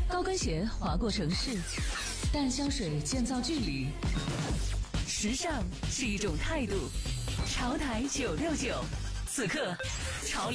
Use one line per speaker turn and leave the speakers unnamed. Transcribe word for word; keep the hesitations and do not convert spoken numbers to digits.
高跟鞋划过城市，淡香水建造距离。时尚是一种态度。潮台九六九，此刻潮流。